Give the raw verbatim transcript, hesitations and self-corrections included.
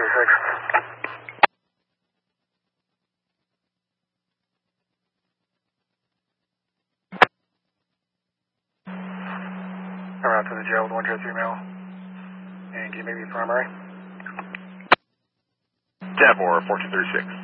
two six. Around to the jail with one jet three mail. And can you make me primary? ten four, fourteen thirty-six.